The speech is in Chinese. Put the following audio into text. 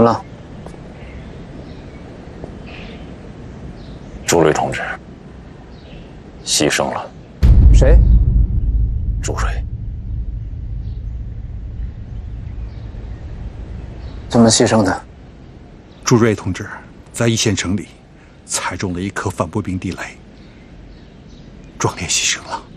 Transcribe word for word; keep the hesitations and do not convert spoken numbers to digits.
么了？ 朱瑞同志牺牲了。 谁？ 朱瑞。 怎么牺牲的？ 朱瑞同志在一线城里踩中了一颗反步兵地雷，壮烈牺牲了。